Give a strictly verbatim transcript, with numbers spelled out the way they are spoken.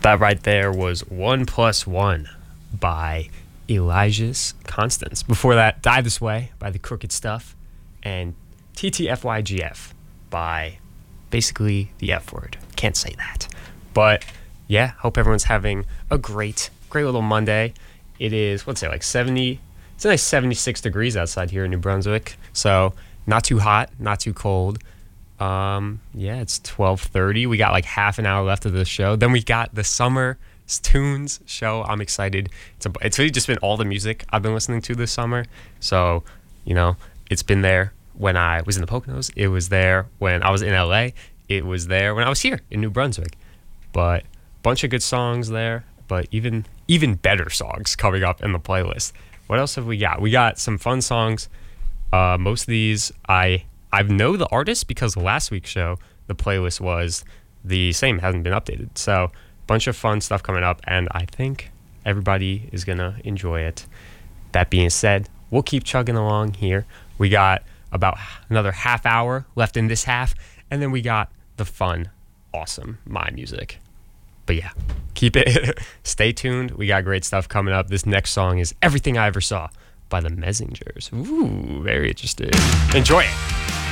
That right there was One Plus One by Elijah's Constance. Before that, Die This Way by The Crooked Stuff, and T T F Y G F by basically the F word. Can't say that. But yeah, hope everyone's having a great, great little Monday. It is, what's it, like seventy, it's a nice seventy-six degrees outside here in New Brunswick. So not too hot, not too cold. Um, yeah, it's twelve thirty. We got like half an hour left of the show. Then we got the Summer Tunes show. I'm excited. It's, a, it's really just been all the music I've been listening to this summer. So, you know, it's been there when I was in the Poconos. It was there when I was in L A. It was there when I was here in New Brunswick. But bunch of good songs there, but even even better songs coming up in the playlist. What else have we got? We got some fun songs. Uh, most of these I I know the artist because last week's show the playlist was the same, hasn't been updated. So bunch of fun stuff coming up, and I think everybody is gonna enjoy it. That being said, we'll keep chugging along here. We got about another half hour left in this half, and then we got the fun, awesome My Music. But yeah, keep it, stay tuned. We got great stuff coming up. This next song is Everything I Ever Saw by the Messengers. Ooh, very interesting. Enjoy it.